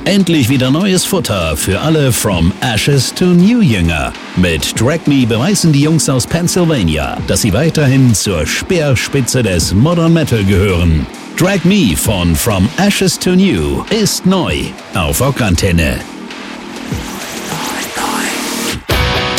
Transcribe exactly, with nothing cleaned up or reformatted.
Endlich wieder neues Futter für alle From Ashes to New Jünger. Mit Drag Me beweisen die Jungs aus Pennsylvania, dass sie weiterhin zur Speerspitze des Modern Metal gehören. Drag Me von From Ashes to New ist neu auf Rockantenne.